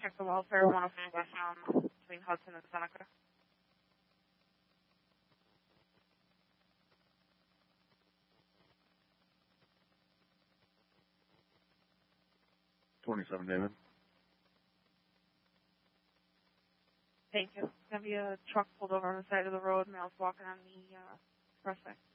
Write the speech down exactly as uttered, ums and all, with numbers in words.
check the welfare, one oh five westbound between Hudson and Seneca. twenty-seven, David. Thank you. Gonna be a truck pulled over on the side of the road, males walking on the uh, expressway.